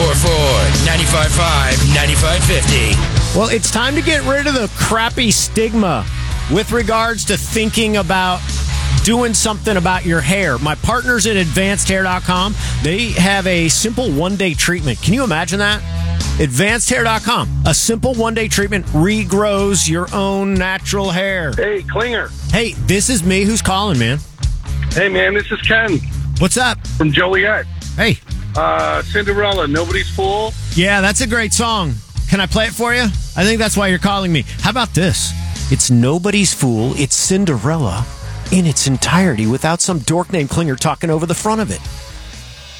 844-955-9550. Well, it's time to get rid of the crappy stigma with regards to thinking about doing something about your hair. My partners at AdvancedHair.com, they have a simple one-day treatment. Can you imagine that? AdvancedHair.com, a simple one-day treatment regrows your own natural hair. Hey, Klinger. Hey, this is me. Who's calling, man? Hey, man, this is Ken What's up? from Joliet. Hey. Cinderella, Nobody's Fool. Yeah, that's a great song. Can I play it for you? I think that's why you're calling me. How about this? It's Nobody's Fool. It's Cinderella in its entirety without some dork named Klinger talking over the front of it.